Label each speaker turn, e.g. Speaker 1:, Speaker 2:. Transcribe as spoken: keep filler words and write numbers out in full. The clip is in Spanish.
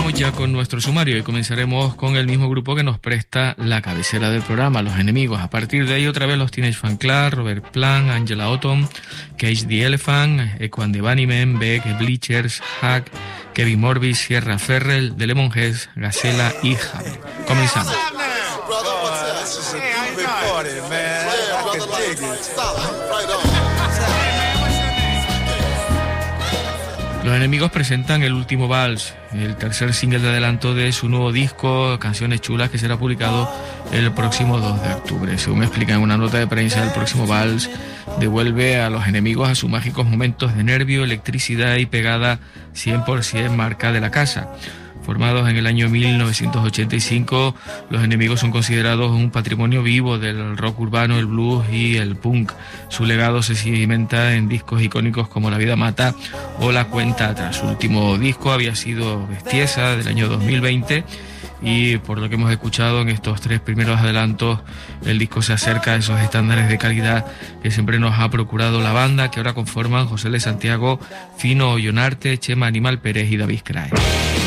Speaker 1: vamos ya con nuestro sumario y comenzaremos con el mismo grupo que nos presta la cabecera del programa, Los Enemigos. A partir de ahí otra vez los Teenage Fanclub, Robert Plant, Angela Autumn, Cage the Elephant, Echo and the Bunnymen, Beck, Bleachers, Hack, Kevin Morby, Sierra Ferrell, The Lemonheads, Gazella y Hammer. Comenzamos. Los Enemigos presentan El Último Vals, el tercer single de adelanto de su nuevo disco, Canciones Chulas, que será publicado el próximo dos de octubre. Según explica en una nota de prensa, el próximo Vals devuelve a los Enemigos a sus mágicos momentos de nervio, electricidad y pegada cien por ciento marca de la casa. Formados en el año mil novecientos ochenta y cinco, Los Enemigos son considerados un patrimonio vivo del rock urbano, el blues y el punk. Su legado se cimenta en discos icónicos como La Vida Mata o La Cuenta Atrás. Su último disco había sido Bestiesa, del año dos mil veinte, y por lo que hemos escuchado en estos tres primeros adelantos, el disco se acerca a esos estándares de calidad que siempre nos ha procurado la banda, que ahora conforman José de Santiago, Fino Ollonarte, Chema Animal Pérez y David Crae.